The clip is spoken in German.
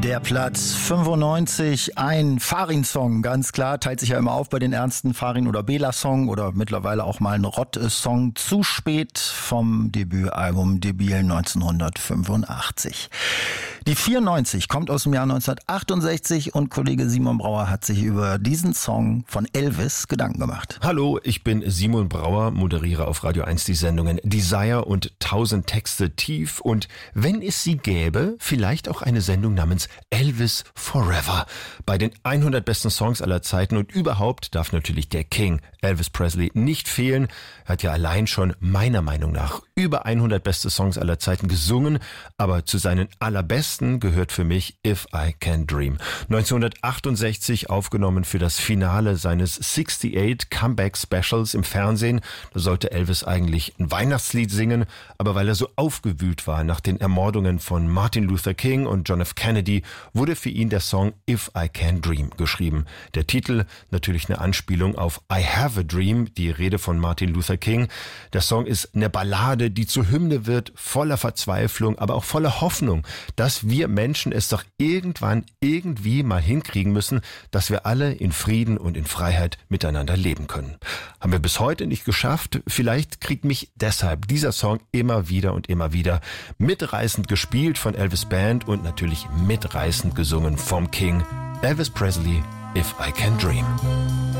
Der Platz 95, ein Farin-Song, ganz klar, teilt sich ja immer auf bei den ernsten Farin- oder Bela-Song oder mittlerweile auch mal ein Rott-Song. Zu spät vom Debütalbum Debil 1985. Die 94 kommt aus dem Jahr 1968 und Kollege Simon Brauer hat sich über diesen Song von Elvis Gedanken gemacht. Hallo, ich bin Simon Brauer, moderiere auf Radio 1 die Sendungen Desire und 1000 Texte tief und wenn es sie gäbe, vielleicht auch eine Sendung namens Elvis Forever. Bei den 100 besten Songs aller Zeiten und überhaupt darf natürlich der King Elvis Presley nicht fehlen. Er hat ja allein schon meiner Meinung nach über 100 beste Songs aller Zeiten gesungen, aber zu seinen allerbesten gehört für mich If I Can Dream. 1968 aufgenommen für das Finale seines 68 Comeback Specials im Fernsehen. Da sollte Elvis eigentlich ein Weihnachtslied singen, aber weil er so aufgewühlt war nach den Ermordungen von Martin Luther King und John F. Kennedy, wurde für ihn der Song If I Can Dream geschrieben. Der Titel natürlich eine Anspielung auf I Have a Dream, die Rede von Martin Luther King. Der Song ist eine Ballade, die zur Hymne wird, voller Verzweiflung, aber auch voller Hoffnung, dass wir Menschen es doch irgendwann irgendwie mal hinkriegen müssen, dass wir alle in Frieden und in Freiheit miteinander leben können. Haben wir bis heute nicht geschafft. Vielleicht kriegt mich deshalb dieser Song immer wieder und immer wieder mitreißend gespielt von Elvis Band und natürlich mitreißend gesungen vom King Elvis Presley, If I Can Dream.